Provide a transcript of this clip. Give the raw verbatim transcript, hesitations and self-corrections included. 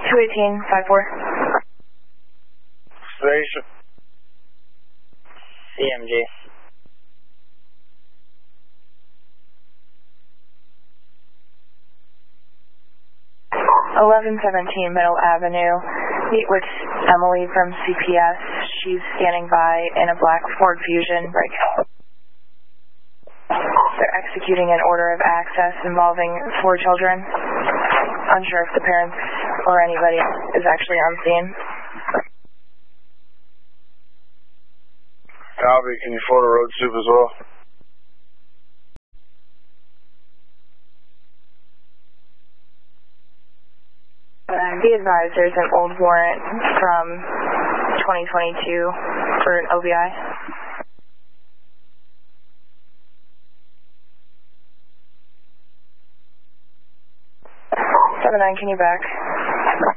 two eighteen, five four. Station. C M G. eleven seventeen Middle Avenue. Meet with Emily from C P S. She's standing by in a black Ford Fusion right now. They're executing an order of access involving four children. Unsure if the parents or anybody is actually on scene. Copy. Can you photo road soup as well? Uh, be advised, there's an old warrant from twenty twenty-two for an O B I. seven nine, can you back?